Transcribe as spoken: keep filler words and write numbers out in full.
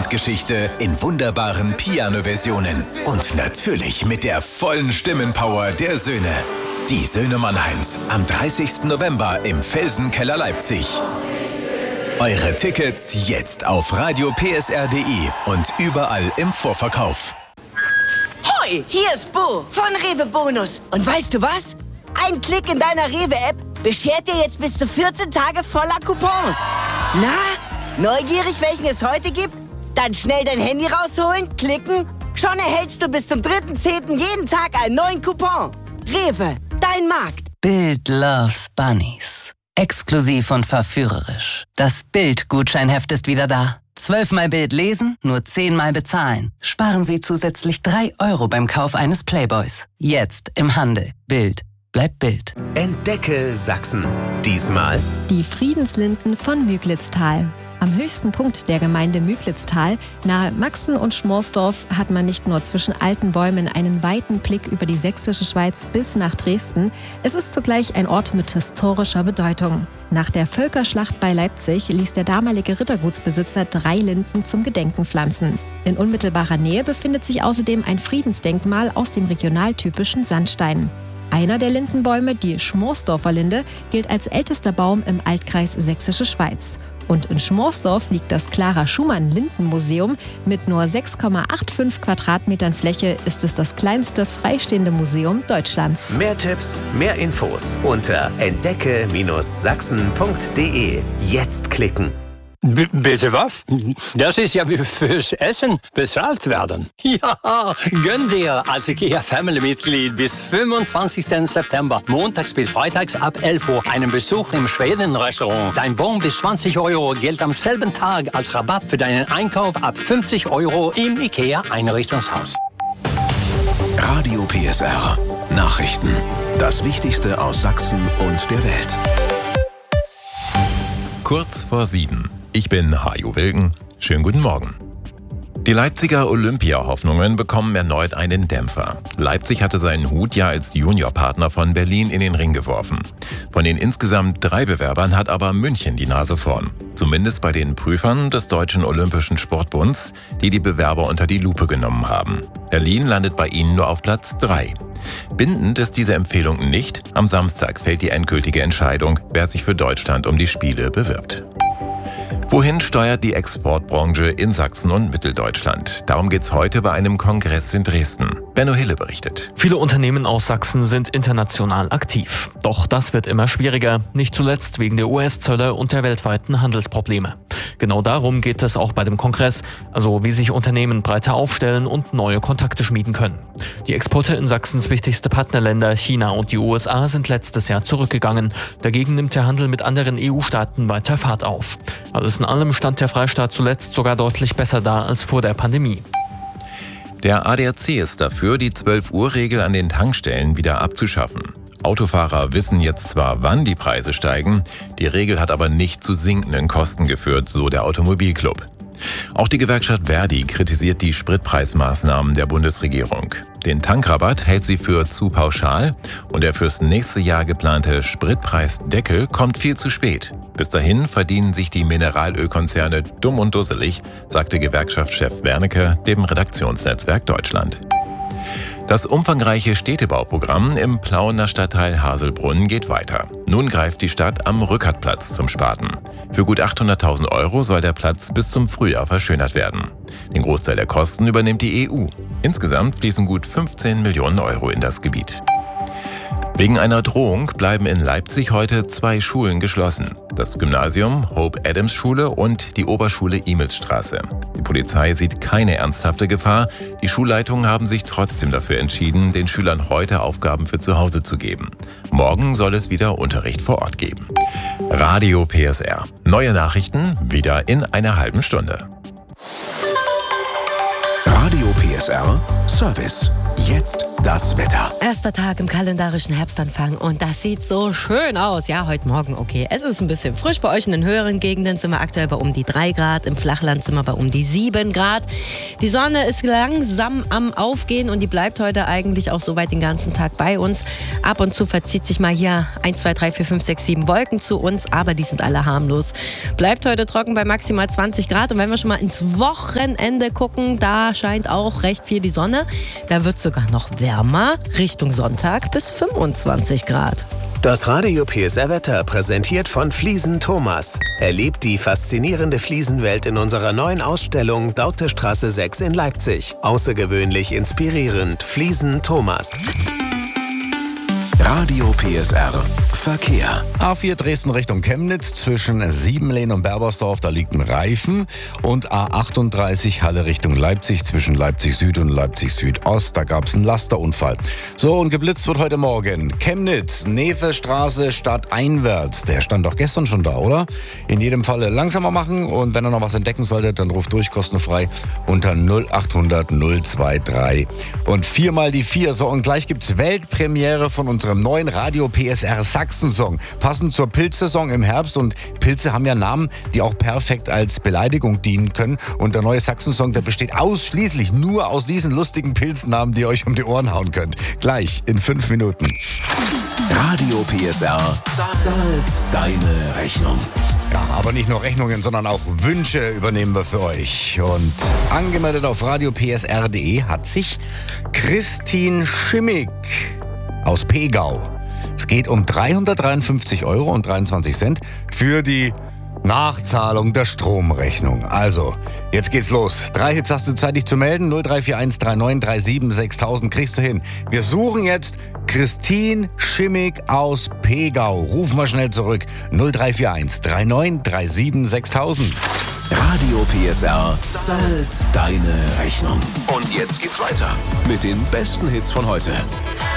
Bandgeschichte in wunderbaren Piano-Versionen. Und natürlich mit der vollen Stimmenpower der Söhne. Die Söhne Mannheims am dreißigsten November im Felsenkeller Leipzig. Eure Tickets jetzt auf radio p s r punkt d e und überall im Vorverkauf. Hoi, hier ist Bo von Rewe Bonus. Und weißt du was? Ein Klick in deiner Rewe-App beschert dir jetzt bis zu vierzehn Tage voller Coupons. Na, neugierig, welchen es heute gibt? Dann schnell dein Handy rausholen, klicken. Schon erhältst du bis zum dritten zehnten jeden Tag einen neuen Coupon. Rewe, dein Markt. Bild loves Bunnies. Exklusiv und verführerisch. Das Bild-Gutscheinheft ist wieder da. Zwölfmal Bild lesen, nur zehnmal bezahlen. Sparen Sie zusätzlich drei Euro beim Kauf eines Playboys. Jetzt im Handel. Bild. Bleibt Bild. Entdecke Sachsen. Diesmal die Friedenslinden von Müglitztal. Am höchsten Punkt der Gemeinde Müglitztal, nahe Maxen und Schmorsdorf, hat man nicht nur zwischen alten Bäumen einen weiten Blick über die sächsische Schweiz bis nach Dresden. Es ist zugleich ein Ort mit historischer Bedeutung. Nach der Völkerschlacht bei Leipzig ließ der damalige Rittergutsbesitzer drei Linden zum Gedenken pflanzen. In unmittelbarer Nähe befindet sich außerdem ein Friedensdenkmal aus dem regionaltypischen Sandstein. Einer der Lindenbäume, die Schmorsdorfer Linde, gilt als ältester Baum im Altkreis Sächsische Schweiz. Und in Schmorsdorf liegt das Clara-Schumann-Lindenmuseum. Mit nur sechs Komma fünfundachtzig Quadratmetern Fläche ist es das kleinste freistehende Museum Deutschlands. Mehr Tipps, mehr Infos unter entdecke Sachsen punkt d e. Jetzt klicken. B- bitte was? Das ist ja wie fürs Essen bezahlt werden. Ja, gönn dir als IKEA-Family-Mitglied bis fünfundzwanzigsten September, montags bis freitags ab elf Uhr, einen Besuch im Schweden-Restaurant. Dein Bon bis zwanzig Euro gilt am selben Tag als Rabatt für deinen Einkauf ab fünfzig Euro im IKEA-Einrichtungshaus. Radio P S R. Nachrichten. Das Wichtigste aus Sachsen und der Welt. Kurz vor sieben. Ich bin Hajo Wilken. Schönen guten Morgen. Die Leipziger Olympia-Hoffnungen bekommen erneut einen Dämpfer. Leipzig hatte seinen Hut ja als Juniorpartner von Berlin in den Ring geworfen. Von den insgesamt drei Bewerbern hat aber München die Nase vorn. Zumindest bei den Prüfern des Deutschen Olympischen Sportbunds, die die Bewerber unter die Lupe genommen haben. Berlin landet bei ihnen nur auf Platz drei. Bindend ist diese Empfehlung nicht. Am Samstag fällt die endgültige Entscheidung, wer sich für Deutschland um die Spiele bewirbt. Wohin steuert die Exportbranche in Sachsen und Mitteldeutschland? Darum geht's heute bei einem Kongress in Dresden. Benno Hille berichtet. Viele Unternehmen aus Sachsen sind international aktiv. Doch das wird immer schwieriger, nicht zuletzt wegen der U S-Zölle und der weltweiten Handelsprobleme. Genau darum geht es auch bei dem Kongress, also wie sich Unternehmen breiter aufstellen und neue Kontakte schmieden können. Die Exporte in Sachsens wichtigste Partnerländer China und die U S A sind letztes Jahr zurückgegangen. Dagegen nimmt der Handel mit anderen E U-Staaten weiter Fahrt auf. Alles in allem stand der Freistaat zuletzt sogar deutlich besser da als vor der Pandemie. Der A D A C ist dafür, die zwölf Uhr Regel an den Tankstellen wieder abzuschaffen. Autofahrer wissen jetzt zwar, wann die Preise steigen, die Regel hat aber nicht zu sinkenden Kosten geführt, so der Automobilclub. Auch die Gewerkschaft Verdi kritisiert die Spritpreismaßnahmen der Bundesregierung. Den Tankrabatt hält sie für zu pauschal und der fürs nächste Jahr geplante Spritpreisdeckel kommt viel zu spät. Bis dahin verdienen sich die Mineralölkonzerne dumm und dusselig, sagte Gewerkschaftschef Wernicke dem Redaktionsnetzwerk Deutschland. Das umfangreiche Städtebauprogramm im Plauener Stadtteil Haselbrunn geht weiter. Nun greift die Stadt am Rückertplatz zum Starten. Für gut achthunderttausend Euro soll der Platz bis zum Frühjahr verschönert werden. Den Großteil der Kosten übernimmt die E U. Insgesamt fließen gut fünfzehn Millionen Euro in das Gebiet. Wegen einer Drohung bleiben in Leipzig heute zwei Schulen geschlossen. Das Gymnasium Hope Adams Schule und die Oberschule Imelsstraße. Die Polizei sieht keine ernsthafte Gefahr. Die Schulleitungen haben sich trotzdem dafür entschieden, den Schülern heute Aufgaben für zu Hause zu geben. Morgen soll es wieder Unterricht vor Ort geben. Radio P S R. Neue Nachrichten wieder in einer halben Stunde. Radio P P S R Service. Jetzt das Wetter. Erster Tag im kalendarischen Herbstanfang und das sieht so schön aus. Ja, heute Morgen okay. Es ist ein bisschen frisch. Bei euch in den höheren Gegenden sind wir aktuell bei um die drei Grad. Im Flachland sind wir bei um die sieben Grad. Die Sonne ist langsam am Aufgehen und die bleibt heute eigentlich auch soweit den ganzen Tag bei uns. Ab und zu verzieht sich mal hier eins, zwei, drei, vier, fünf, sechs, sieben Wolken zu uns, aber die sind alle harmlos. Bleibt heute trocken bei maximal zwanzig Grad und wenn wir schon mal ins Wochenende gucken, da scheint auch recht viel die Sonne. Da wird sogar noch wärmer, Richtung Sonntag bis fünfundzwanzig Grad. Das Radio P S R-Wetter präsentiert von Fliesen Thomas. Erlebt die faszinierende Fliesenwelt in unserer neuen Ausstellung Dautestraße sechs in Leipzig. Außergewöhnlich inspirierend. Fliesen Thomas. Radio P S R Verkehr. A vier Dresden Richtung Chemnitz zwischen Siebenlehn und Berbersdorf, da liegt ein Reifen. Und A achtunddreißig Halle Richtung Leipzig zwischen Leipzig Süd und Leipzig Südost, da gab es einen Lasterunfall. So, und geblitzt wird heute Morgen Chemnitz, Nevestraße stadteinwärts. Der stand doch gestern schon da, oder? In jedem Fall langsamer machen und wenn ihr noch was entdecken solltet, dann ruft durch kostenfrei unter null achthundert null drei drei. Und viermal die vier. So, und gleich gibt's Weltpremiere von unserem neuen Radio P S R Sachsen-Song. Passend zur Pilzsaison im Herbst und Pilze haben ja Namen, die auch perfekt als Beleidigung dienen können. Und der neue Sachsen-Song, der besteht ausschließlich nur aus diesen lustigen Pilznamen, die ihr euch um die Ohren hauen könnt. Gleich in fünf Minuten. Radio P S R zahlt deine Rechnung. Ja, aber nicht nur Rechnungen, sondern auch Wünsche übernehmen wir für euch. Und angemeldet auf radio p s r punkt d e hat sich Christine Schimmig aus Pegau. Es geht um dreihundertdreiundfünfzig Euro und dreiundzwanzig Cent für die Nachzahlung der Stromrechnung. Also, jetzt geht's los. Drei Hits hast du Zeit, dich zu melden. null drei vier eins drei neun drei sieben sechstausend kriegst du hin. Wir suchen jetzt Christine Schimmig aus Pegau. Ruf mal schnell zurück. null drei vier eins drei neun drei sieben sechstausend. Radio P S R zahlt deine Rechnung. Und jetzt geht's weiter mit den besten Hits von heute.